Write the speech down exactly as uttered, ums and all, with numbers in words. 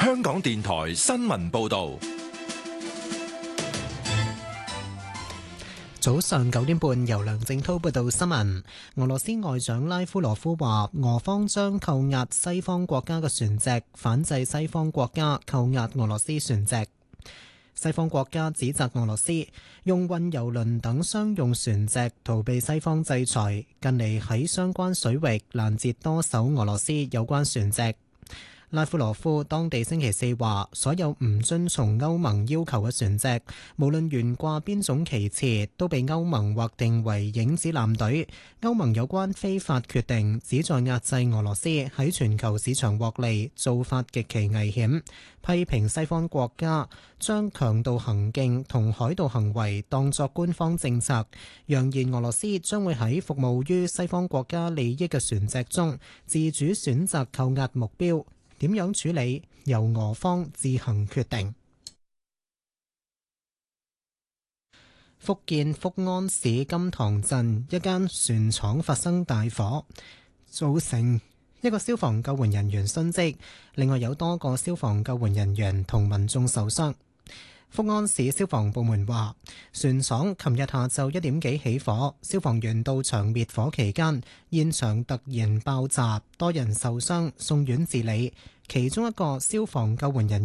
香港電台新聞報道。 早上九點半，由梁正滔報道新聞。俄羅斯外長拉夫羅夫話，俄方將扣押西方國家嘅船隻，反制西方國家扣押俄羅斯船隻。西方國家指責俄羅斯用運油輪等商用船隻逃避西方制裁，近嚟喺相關水域攔截多艘俄羅斯有關船隻。拉夫羅夫當地星期四話，所有唔遵從歐盟要求嘅船隻，無論懸掛邊種旗幟，都被歐盟劃定為影子艦隊。歐盟有關非法決定旨在壓制俄羅斯喺全球市場獲利，做法極其危險，批評西方國家將強盜行徑同海盜行為當作官方政策，揚言俄羅斯將會喺服務於西方國家利益嘅船隻中自主選擇扣押目標。點樣處理，由俄方自行決定。福建福安市金塘鎮一間船廠發生大火，造成一個消防救援人員殉職，另外有多個消防救援人員同民眾受傷。福安市消防部門話，船廠琴日下晝一點幾起火，消防員到場滅火期間，現場突然爆炸，多人受傷，送院治理。其中一個消防救援人員